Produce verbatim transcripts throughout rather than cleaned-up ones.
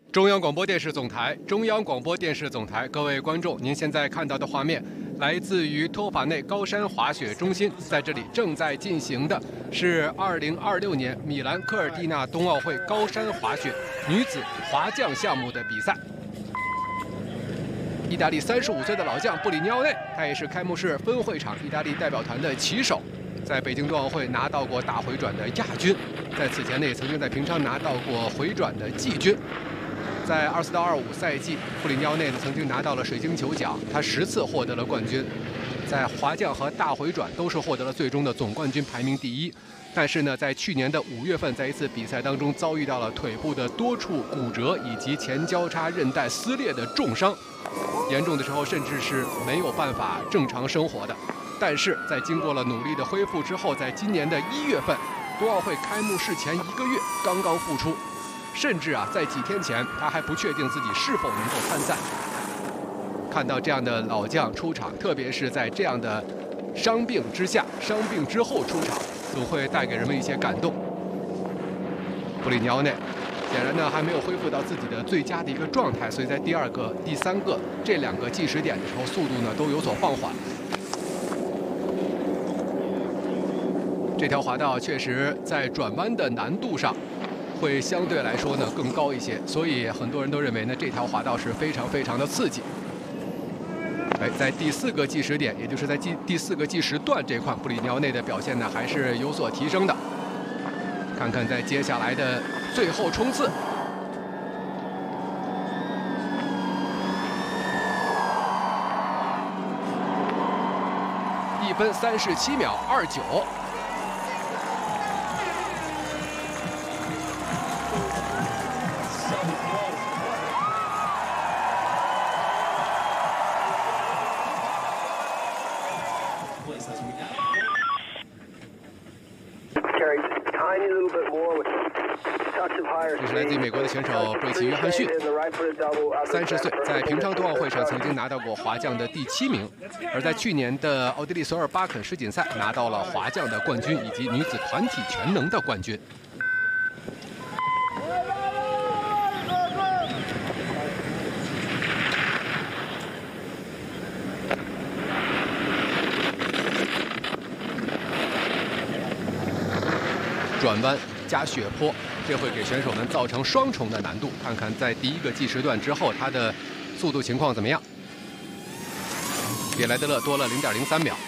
中央广播电视总台，中央广播电视总台，各位观众，您现在看到的画面来自于托法内高山滑雪中心，在这里正在进行的是二零二六年米兰科尔蒂纳冬奥会高山滑雪女子滑降项目的比赛。意大利三十五岁的老将布里尼奥内，他也是开幕式分会场意大利代表团的旗手，在北京冬奥会拿到过大回转的亚军，在此前呢也曾经在平昌拿到过回转的季军。在二四到二五赛季，布里尼奥内呢曾经拿到了水晶球奖，他十次获得了冠军，在滑降和大回转都是获得了最终的总冠军，排名第一。但是呢，在去年的五月份，在一次比赛当中遭遇到了腿部的多处骨折以及前交叉韧带撕裂的重伤，严重的时候甚至是没有办法正常生活的。但是在经过了努力的恢复之后，在今年的一月份，冬奥会开幕式前一个月刚刚复出。甚至啊，在几天前他还不确定自己是否能够参赛。看到这样的老将出场，特别是在这样的伤病之下、伤病之后出场，总会带给人们一些感动。布里尼奥内显然呢还没有恢复到自己的最佳的一个状态，所以在第二个、第三个这两个计时点的时候，速度呢都有所放缓。这条滑道确实在转弯的难度上会相对来说呢更高一些，所以很多人都认为呢这条滑道是非常非常的刺激。哎，在第四个计时点，也就是在第第四个计时段这块，布里尼奥内的表现呢还是有所提升的。看看在接下来的最后冲刺，一分三十七秒二九。这是来自于美国的选手布瑞奇·约翰逊，三十岁，在平昌冬奥会上曾经拿到过滑降的第七名，而在去年的奥地利索尔巴肯世锦赛拿到了滑降的冠军以及女子团体全能的冠军。转弯加雪坡，这会给选手们造成双重的难度。看看在第一个计时段之后，他的速度情况怎么样？比莱德勒多了 零点零三秒。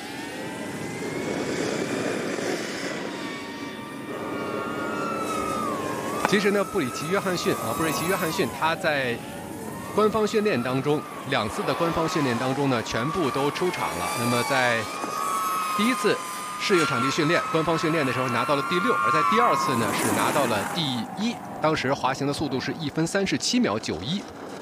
其实呢，布里奇·约翰逊啊，布瑞奇·约翰逊，他在官方训练当中，两次的官方训练当中呢，全部都出场了。那么在第一次适应场地训练、官方训练的时候拿到了第六，而在第二次呢是拿到了第一。当时滑行的速度是一分三十七秒九一。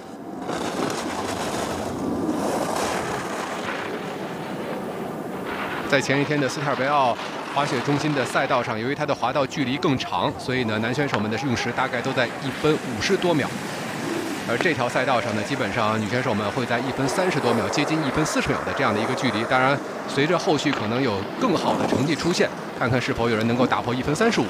在前一天的斯特尔贝奥滑雪中心的赛道上，由于它的滑道距离更长，所以呢男选手们的用时大概都在一分五十多秒。而这条赛道上呢，基本上女选手们会在一分三十多秒，接近一分四十秒的这样的一个距离。当然，随着后续可能有更好的成绩出现，看看是否有人能够打破一分三十五。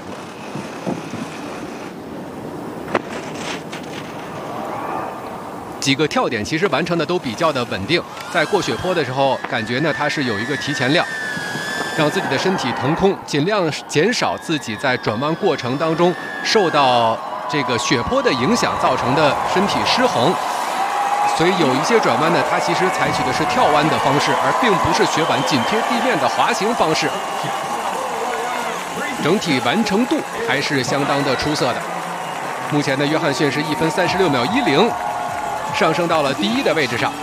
几个跳点其实完成的都比较的稳定，在过雪坡的时候，感觉呢它是有一个提前量，让自己的身体腾空，尽量减少自己在转弯过程当中受到这个雪坡的影响造成的身体失衡，所以有一些转弯呢，它其实采取的是跳弯的方式，而并不是雪板紧贴地面的滑行方式。整体完成度还是相当的出色的。目前的约翰逊是一分三十六秒一零，上升到了第一的位置上。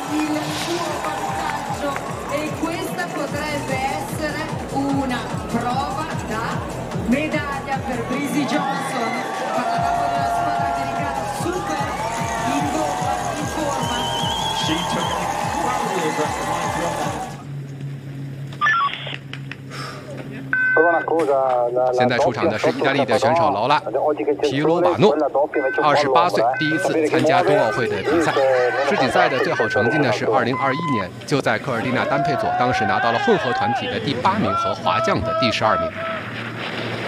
现在出场的是意大利的选手劳拉·皮罗瓦诺，二十八岁，第一次参加冬奥会的比赛。世锦赛的最好成绩呢是二零二一年，就在科尔蒂纳单配佐，当时拿到了混合团体的第八名和滑降的第十二名。